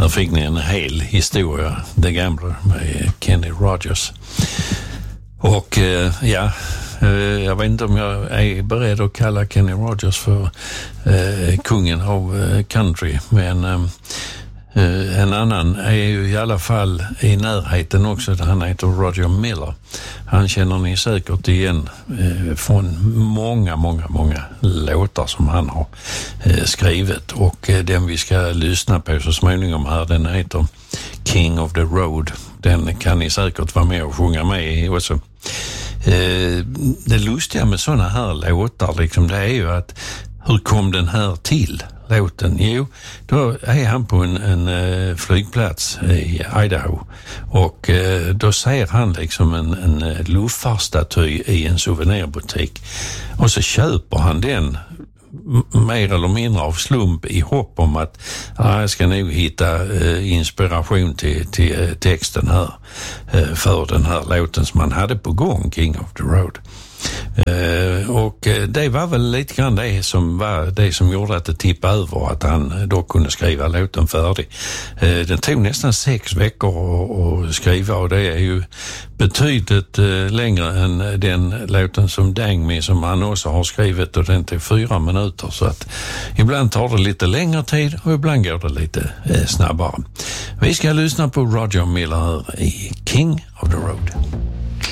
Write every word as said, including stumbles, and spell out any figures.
Där fick ni en hel historia, The Gambler med Kenny Rogers. Och eh, ja, eh, jag vet inte om jag är beredd att kalla Kenny Rogers för eh, kungen av eh, country, men eh, Uh, en annan är ju i alla fall i närheten också. Han heter Roger Miller. Han känner ni säkert igen uh, från många, många, många låtar som han har uh, skrivit. Och uh, den vi ska lyssna på så småningom här, den heter King of the Road. Den kan ni säkert vara med och sjunga med i också. Uh, det lustiga med sådana här låtar liksom, det är ju att hur kom den här till? Låten? Jo, då är han på en, en uh, flygplats i Idaho och uh, då ser han liksom en, en luftfartsstaty i en souvenirbutik och så köper han den m- mer eller mindre av slump i hopp om att ah, jag ska nog hitta uh, inspiration till, till uh, texten här uh, för den här låten som han hade på gång, King of the Road. Uh, och uh, det var väl lite grann det som var det som gjorde att det tippade över att han då kunde skriva låten färdig. Uh, den tog nästan sex veckor att skriva och det är ju betydligt uh, längre än den låten som Dang Me som han också har skrivit, och den tog fyra minuter, så att ibland tar det lite längre tid och ibland går det lite uh, snabbare. Vi ska lyssna på Roger Miller i King of the Road.